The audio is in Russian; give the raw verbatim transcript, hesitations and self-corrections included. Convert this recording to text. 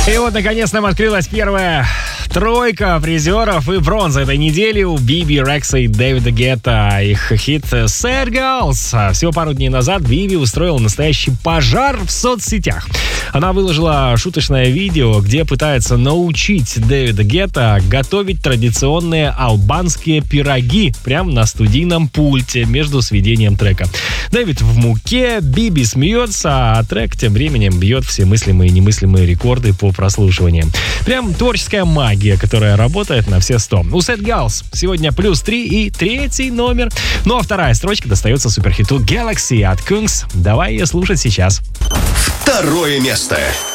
И вот, наконец, нам открылась первая тройка призеров и бронза этой недели у Биби Рекса и Дэвида Гетта. Их хит «Sad Girls». Всего пару дней назад Биби устроила настоящий пожар в соцсетях. Она выложила шуточное видео, где пытается научить Дэвида Гетта готовить традиционные албанские пироги прямо на студийном пульте между сведением трека. Дэвид в муке, Биби смеется, а трек тем временем бьет все мыслимые и немыслимые рекорды по прослушиваниям. Прям творческая магия, которая работает на все сто. У Sad Girls сегодня плюс три и третий номер. Ну а вторая строчка достается суперхиту Galaxy от Kungs. Давай ее слушать сейчас. Второе место.